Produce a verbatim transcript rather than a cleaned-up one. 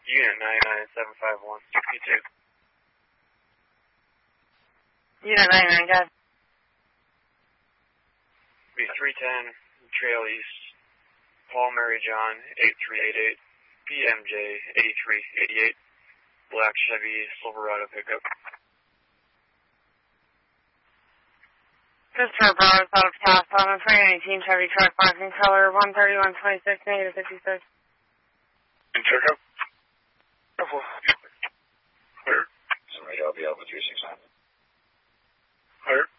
Unit nine nine seven five one sixty-two. Unit nine nine, guys. Be three ten, Trail East, Paul Mary John, eight three eight eight, P M J eighty-three eighty-eight, black Chevy Silverado pickup. Christopher Broward, out of Taft, on a twenty nineteen Chevy truck, parking color one thirty-one twenty-six, negative fifty-six. And check up. Clear. Somebody help you out with three six nine. Clear.